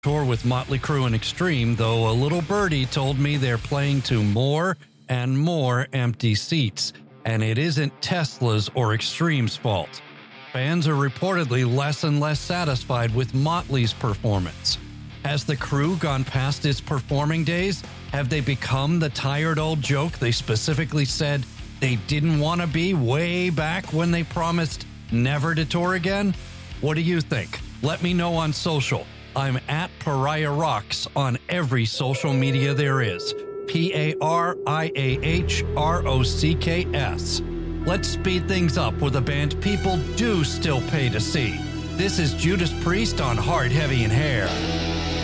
tour with Motley Crue and Extreme, though a little birdie told me they're playing to more and more empty seats, and it isn't Tesla's or Extreme's fault. Fans are reportedly less and less satisfied with Motley's performance. Has the Crue gone past its performing days? Have they become the tired old joke they specifically said they didn't want to be way back when they promised never to tour again? What do you think? Let me know on social. I'm at Pariah Rocks on every social media there is. PARIAHROCKS. Let's speed things up with a band people do still pay to see. This is Judas Priest on Hard, Heavy, and Hair.